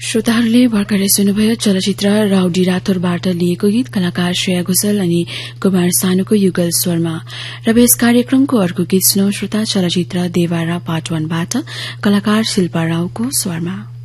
श्रोताहरूले भर्खरै सुन्नुभयो चलचित्र राउडी राठौरबाट लिएको गीत कलाकार श्रेया घोषाल अनि कुमार सानुको युगल स्वरमा। र यस कार्यक्रमको अर्को गीत सुनौ श्रोता चलचित्र देवारा पार्ट 1 बाट कलाकार शिल्पा रावको स्वरमा।